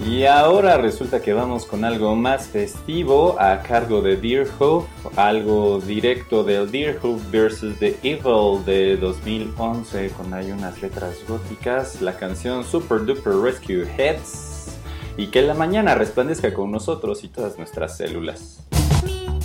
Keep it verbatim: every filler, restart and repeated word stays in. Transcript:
Y ahora resulta que vamos con algo más festivo a cargo de Deerhoof, algo directo del Deerhoof versus The Evil de dos mil once, con ahí unas letras góticas, la canción Super Duper Rescue Heads, y que la mañana resplandezca con nosotros y todas nuestras células.